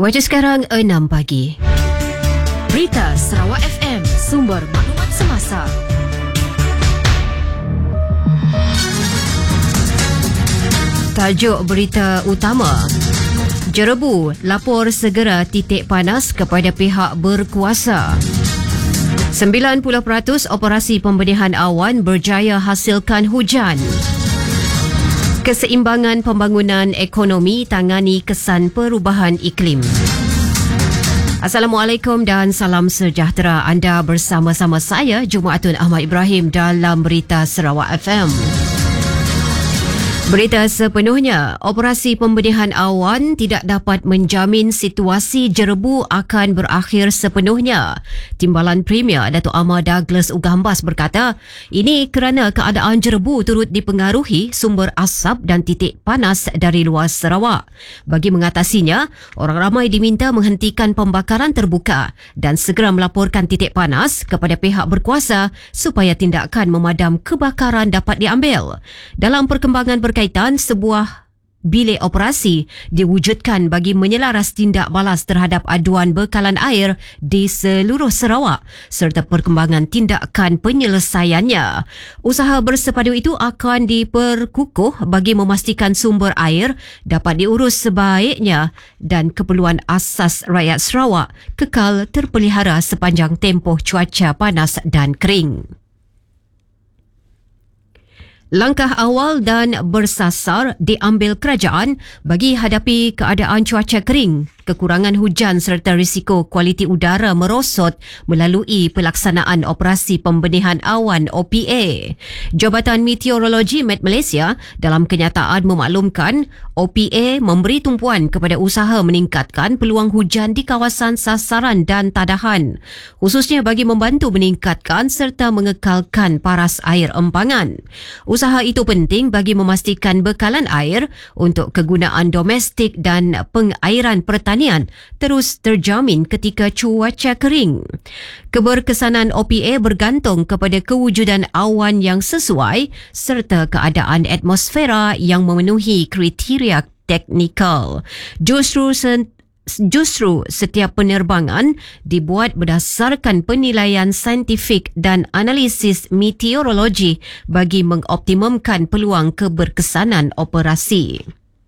Waktu sekarang 6 pagi. Berita Sarawak FM, sumber maklumat semasa. Tajuk berita utama. Jerebu lapor segera titik panas kepada pihak berkuasa. 90% operasi pembenihan awan berjaya hasilkan hujan. Keseimbangan pembangunan ekonomi tangani kesan perubahan iklim. Assalamualaikum dan salam sejahtera. Anda bersama-sama saya, Jumaatun Ahmad Ibrahim dalam Berita Sarawak FM. Berita sepenuhnya, operasi pembenihan awan tidak dapat menjamin situasi jerebu akan berakhir sepenuhnya. Timbalan Premier Datuk Amar Douglas Ugambas berkata, ini kerana keadaan jerebu turut dipengaruhi sumber asap dan titik panas dari luar Sarawak. Bagi mengatasinya, orang ramai diminta menghentikan pembakaran terbuka dan segera melaporkan titik panas kepada pihak berkuasa supaya tindakan memadam kebakaran dapat diambil. Dalam perkembangan berkaitan, sebuah bilik operasi diwujudkan bagi menyelaras tindak balas terhadap aduan bekalan air di seluruh Sarawak serta perkembangan tindakan penyelesaiannya. Usaha bersepadu itu akan diperkukuh bagi memastikan sumber air dapat diurus sebaiknya dan keperluan asas rakyat Sarawak kekal terpelihara sepanjang tempoh cuaca panas dan kering. Langkah awal dan bersasar diambil kerajaan bagi hadapi keadaan cuaca kering, kekurangan hujan serta risiko kualiti udara merosot melalui pelaksanaan operasi pembenihan awan OPA. Jabatan Meteorologi Met Malaysia dalam kenyataan memaklumkan OPA memberi tumpuan kepada usaha meningkatkan peluang hujan di kawasan sasaran dan tadahan, khususnya bagi membantu meningkatkan serta mengekalkan paras air empangan. Usaha itu penting bagi memastikan bekalan air untuk kegunaan domestik dan pengairan pertanian terus terjamin ketika cuaca kering. Keberkesanan OPA bergantung kepada kewujudan awan yang sesuai serta keadaan atmosfera yang memenuhi kriteria teknikal. Justru setiap penerbangan dibuat berdasarkan penilaian saintifik dan analisis meteorologi bagi mengoptimumkan peluang keberkesanan operasi.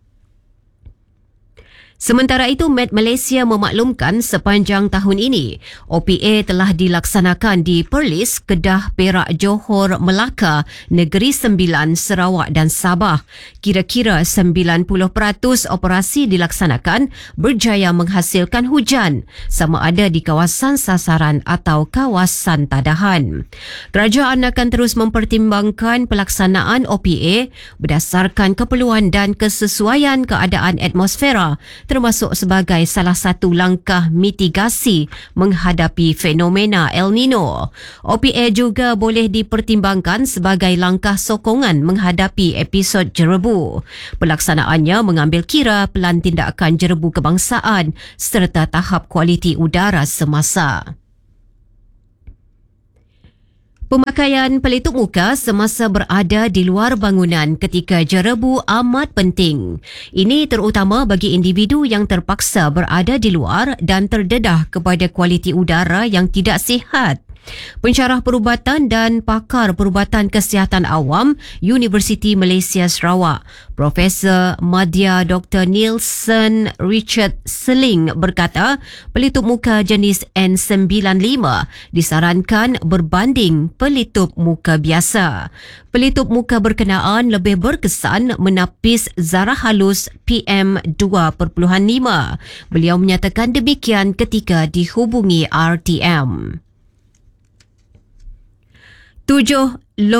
Sementara itu, Met Malaysia memaklumkan sepanjang tahun ini, OPA telah dilaksanakan di Perlis, Kedah, Perak, Johor, Melaka, Negeri Sembilan, Sarawak dan Sabah. Kira-kira 90% operasi dilaksanakan berjaya menghasilkan hujan, sama ada di kawasan sasaran atau kawasan tadahan. Kerajaan akan terus mempertimbangkan pelaksanaan OPA berdasarkan keperluan dan kesesuaian keadaan atmosfera, termasuk sebagai salah satu langkah mitigasi menghadapi fenomena El Nino. OPA juga boleh dipertimbangkan sebagai langkah sokongan menghadapi episod jerebu. Pelaksanaannya mengambil kira pelan tindakan jerebu kebangsaan serta tahap kualiti udara semasa. Pemakaian pelitup muka semasa berada di luar bangunan ketika jerebu amat penting. Ini terutama bagi individu yang terpaksa berada di luar dan terdedah kepada kualiti udara yang tidak sihat. Pensyarah perubatan dan pakar perubatan kesihatan awam Universiti Malaysia Sarawak, Profesor Madya Dr. Nielsen Richard Seling berkata, pelitup muka jenis N95 disarankan berbanding pelitup muka biasa. Pelitup muka berkenaan lebih berkesan menapis zarah halus PM2.5. Beliau menyatakan demikian ketika dihubungi RTM. 7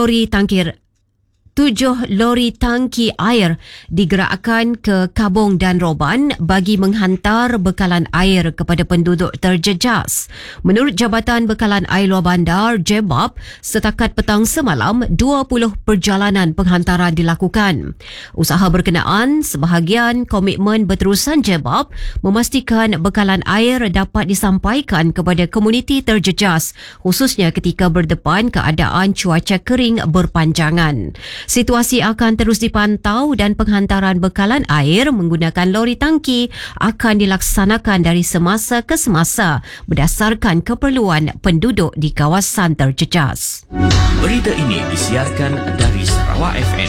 lori tangki air digerakkan ke Kabong dan Roban bagi menghantar bekalan air kepada penduduk terjejas. Menurut Jabatan Bekalan Air Luar Bandar, JBAB, setakat petang semalam, 20 perjalanan penghantaran dilakukan. Usaha berkenaan, sebahagian komitmen berterusan JBAB memastikan bekalan air dapat disampaikan kepada komuniti terjejas, khususnya ketika berdepan keadaan cuaca kering berpanjangan. Situasi akan terus dipantau dan penghantaran bekalan air menggunakan lori tangki akan dilaksanakan dari semasa ke semasa berdasarkan keperluan penduduk di kawasan terjejas. Berita ini disiarkan dari Sarawak FM.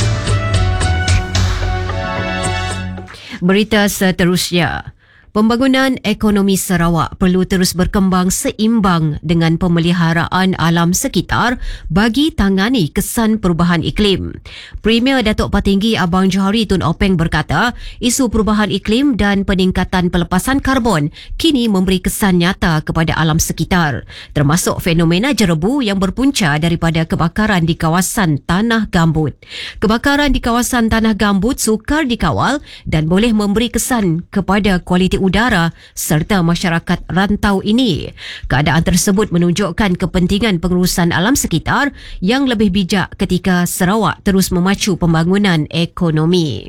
Berita seterusnya. Pembangunan ekonomi Sarawak perlu terus berkembang seimbang dengan pemeliharaan alam sekitar bagi tangani kesan perubahan iklim. Premier Datuk Patinggi Abang Johari Tun Openg berkata, isu perubahan iklim dan peningkatan pelepasan karbon kini memberi kesan nyata kepada alam sekitar, termasuk fenomena jerebu yang berpunca daripada kebakaran di kawasan Tanah Gambut. Kebakaran di kawasan Tanah Gambut sukar dikawal dan boleh memberi kesan kepada kualiti udara serta masyarakat rantau ini. Keadaan tersebut menunjukkan kepentingan pengurusan alam sekitar yang lebih bijak ketika Sarawak terus memacu pembangunan ekonomi.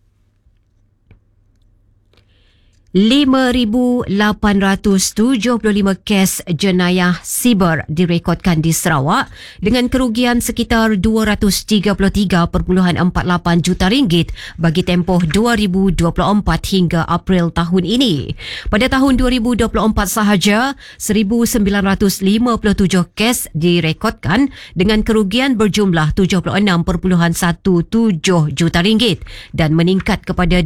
5,875 kes jenayah siber direkodkan di Sarawak dengan kerugian sekitar 233.48 juta ringgit bagi tempoh 2024 hingga April tahun ini. Pada tahun 2024 sahaja, 1,957 kes direkodkan dengan kerugian berjumlah 76.17 juta ringgit dan meningkat kepada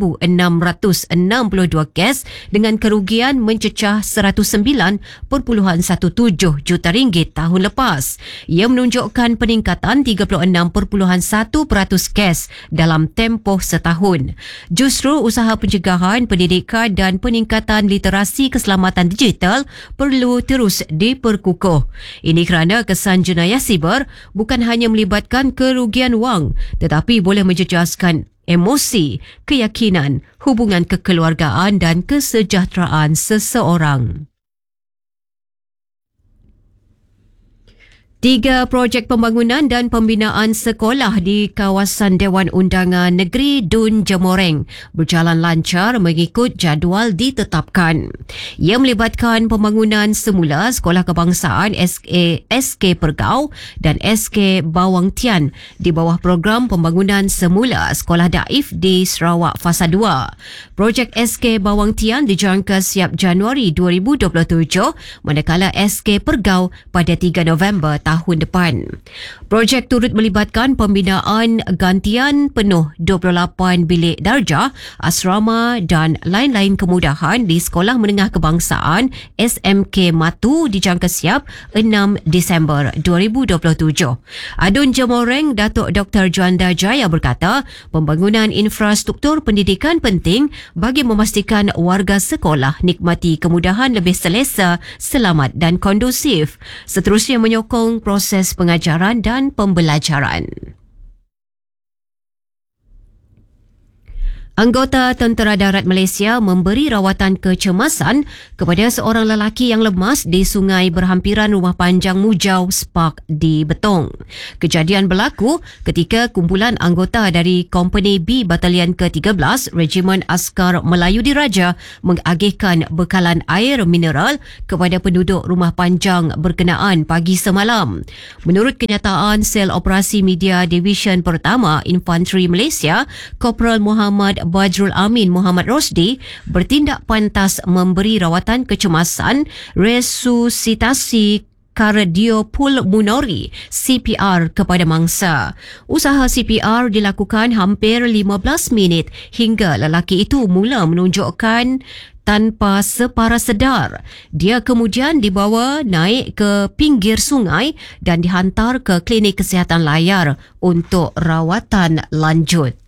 2,662 kes dengan kerugian mencecah 109.17 juta ringgit tahun lepas. Ia menunjukkan peningkatan 36.1% kes dalam tempoh setahun. Justru usaha pencegahan, pendidikan dan peningkatan literasi keselamatan digital perlu terus diperkukuh. Ini kerana kesan jenayah siber bukan hanya melibatkan kerugian wang tetapi boleh menjejaskan emosi, keyakinan, hubungan kekeluargaan dan kesejahteraan seseorang. 3 projek pembangunan dan pembinaan sekolah di kawasan Dewan Undangan Negeri Dun Jemoreng berjalan lancar mengikut jadual ditetapkan. Ia melibatkan pembangunan semula Sekolah Kebangsaan SK Pergau dan SK Bawang Tian di bawah program pembangunan semula Sekolah Daif di Sarawak Fasa 2. Projek SK Bawang Tian dijangka siap Januari 2027 manakala SK Pergau pada 3 November tahun depan. Projek turut melibatkan pembinaan gantian penuh 28 bilik darjah, asrama dan lain-lain kemudahan di Sekolah Menengah Kebangsaan SMK Matu dijangka siap 6 Disember 2027. Adun Jemoreng Datuk Dr. Juanda Jaya berkata, pembangunan infrastruktur pendidikan penting bagi memastikan warga sekolah nikmati kemudahan lebih selesa, selamat dan kondusif. Seterusnya menyokong proses pengajaran dan pembelajaran. Anggota Tentera Darat Malaysia memberi rawatan kecemasan kepada seorang lelaki yang lemas di sungai berhampiran Rumah Panjang Mujau Spark di Betong. Kejadian berlaku ketika kumpulan anggota dari Kompani B Batalion ke-13 Regimen Askar Melayu Diraja mengagihkan bekalan air mineral kepada penduduk Rumah Panjang berkenaan pagi semalam. Menurut kenyataan Sel Operasi Media Division Pertama Infanteri Malaysia, Korporal Muhammad Bajrul Amin Muhammad Rosdi bertindak pantas memberi rawatan kecemasan resusitasi kardiopulmonari CPR kepada mangsa. Usaha CPR dilakukan hampir 15 minit hingga lelaki itu mula menunjukkan tanpa separa sedar. Dia kemudian dibawa naik ke pinggir sungai dan dihantar ke klinik kesihatan layar untuk rawatan lanjut.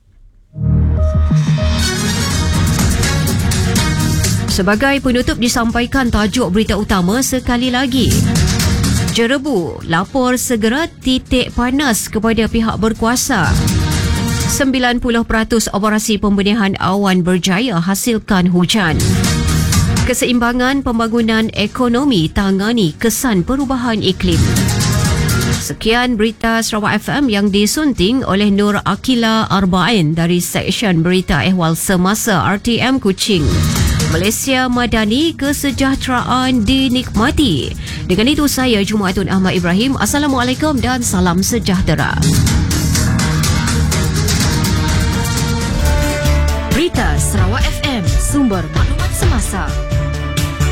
Sebagai penutup disampaikan tajuk berita utama sekali lagi. Jerebu, lapor segera titik panas kepada pihak berkuasa. 90% operasi pembenihan awan berjaya hasilkan hujan. Keseimbangan pembangunan ekonomi tangani kesan perubahan iklim. Sekian berita Sarawak FM yang disunting oleh Nur Akila Arba'in dari Seksyen Berita Ehwal Semasa RTM Kuching. Malaysia Madani, kesejahteraan dinikmati. Dengan itu saya Jumaatun Ahmad Ibrahim. Assalamualaikum dan salam sejahtera. Berita Sarawak FM, sumber maklumat semasa.